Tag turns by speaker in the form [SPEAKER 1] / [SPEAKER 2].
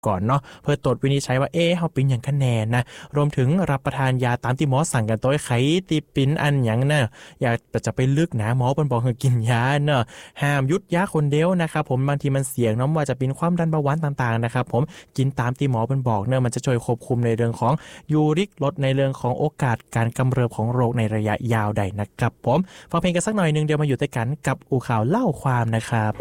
[SPEAKER 1] ก่อนเนาะเพื่อตรวจวินิจฉัยว่าเฮาเป็นอย่างคะแนนนะรวมถึงรับประทานยาตามที่หมอสั่งกันตัวไข้ตีปิ้นอันอย่างนะอยากจะไปลึกนะหมอเพิ่นบอกให้กินยาเนาะห้ามหยุดยาคนเดียวนะครับผมบางทีมันเสี่ยงเนาะว่าจะเป็นความดันเบาหวานต่างๆนะครับผมกินตามที่หมอเพิ่นบอกเนาะมันจะช่วยควบคุมในเรื่องของยูริกลดในเรื่องของโอกาสการกำเริบของโรคในระยะยาวได้นะครับผมฟังเพลงกันสักหน่อยนึงเดี๋ยวมาอยู่ด้วยกันกับอู่ข่าวเล่าความนะครับ